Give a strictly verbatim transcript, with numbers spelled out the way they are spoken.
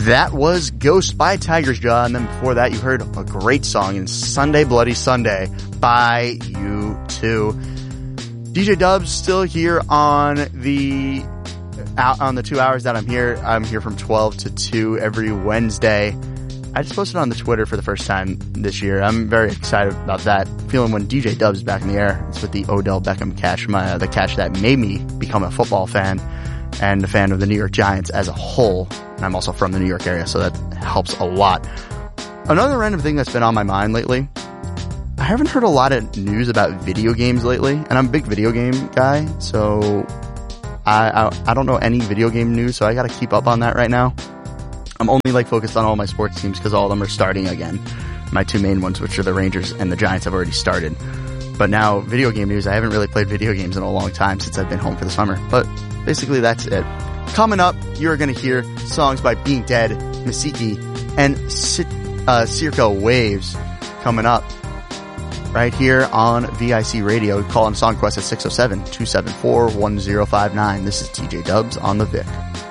That was Ghost by Tiger's Jaw, and then before that you heard a great song in Sunday Bloody Sunday by U two. D J Dubs still here on the out on the two hours that I'm here. I'm here from twelve to two every Wednesday. I just posted on the Twitter for the first time this year. I'm very excited about that. Feeling when D J Dubs is back in the air. It's with the Odell Beckham catch, my, the catch that made me become a football fan and a fan of the New York Giants as a whole. And I'm also from the New York area, so that helps a lot. Another random thing that's been on my mind lately, I haven't heard a lot of news about video games lately, and I'm a big video game guy, so I, I, I don't know any video game news, so I gotta keep up on that right now. I'm only like focused on all my sports teams because all of them are starting again. My two main ones, which are the Rangers and the Giants, have already started. But now, video game news, I haven't really played video games in a long time since I've been home for the summer. But basically, that's it. Coming up, you're going to hear songs by Being Dead, Masiki, and uh, Circo Waves coming up right here on V I C Radio. Call on SongQuest at six oh seven, two seven four, one oh five nine. This is T J Dubs on the Vic.